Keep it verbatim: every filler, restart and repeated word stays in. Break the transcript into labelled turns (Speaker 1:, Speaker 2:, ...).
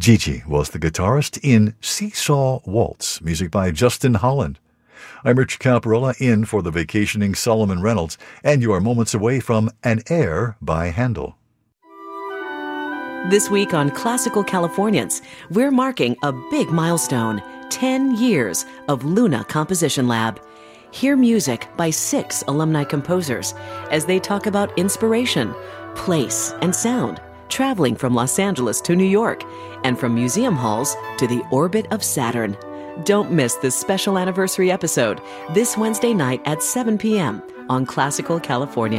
Speaker 1: Gigi was the guitarist in Seesaw Waltz, music by Justin Holland. I'm Rich Caparella, in for the vacationing Solomon Reynolds, and you are moments away from An Air by Handel.
Speaker 2: This week on Classical Californians, we're marking a big milestone, ten years of Luna Composition Lab. Hear music by six alumni composers as they talk about inspiration, place, and sound, traveling from Los Angeles to New York, and from museum halls to the orbit of Saturn. Don't miss this special anniversary episode this Wednesday night at seven p.m. on Classical California.